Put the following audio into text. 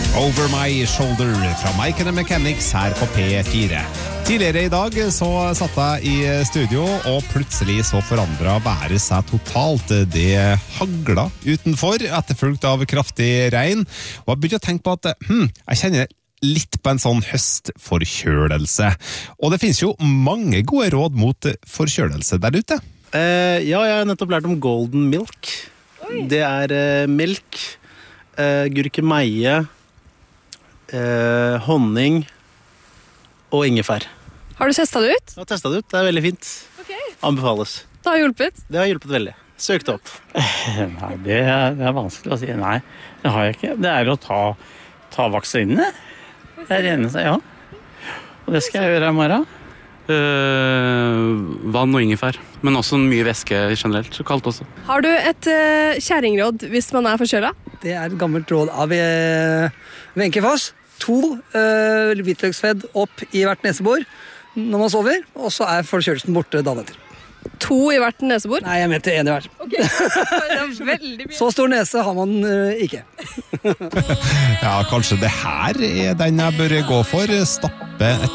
Over My Shoulder fra Mike and the Mechanics her på P4. Tidligere i dag så satt jeg i studio, og plutselig så forandret været seg totalt. Det hagla utenfor, etterfulgt av kraftig regn, og jeg begynte å tenke på at jeg kjenner litt på en sånn høstforkjølelse. Og det finnes jo mange gode råd mot forkjølelse der ute. Ja, jeg har nettopp lært om golden milk. Oi. Det melk, gurkemeie, honning og ingefær. Har du testet det ut? Jeg har testet det ut, det veldig fint. Okay. Anbefales. Det har hjulpet? Det har hjulpet veldig. Søk det opp. Nei, det er vanskelig å si. Nei, det har jeg ikke. Det å ta vaksinene. Det det eneste, ja. Og det skal jeg gjøre i morgen. Vann og ingefær, men også mye væske generelt, så kaldt også. Har du et kjæringråd hvis man forkjølet? Det et gammelt råd av Wenche Foss. 2 hvitløksfedd opp i hvert nesebor når man sover, og så forkjølelsen borte dagen etter. 2 i hvert nesebor? Nei, jeg mente 1 i hvert. Okay. Det veldig mye. Så stor nese har man ikke. Ja, kanskje det her den jeg bør gå for. Stappe et